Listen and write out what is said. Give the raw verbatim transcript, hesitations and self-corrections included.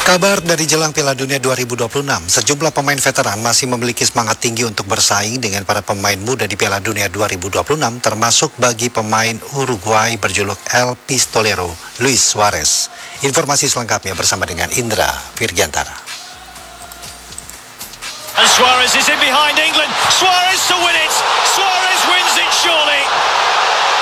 Kabar dari jelang Piala Dunia dua ribu dua puluh enam, sejumlah pemain veteran masih memiliki semangat tinggi untuk bersaing dengan para pemain muda di Piala Dunia dua ribu dua puluh enam, termasuk bagi pemain Uruguay berjuluk El Pistolero, Luis Suarez. Informasi selengkapnya bersama dengan Indra Virgiantara. And Suarez is in behind England.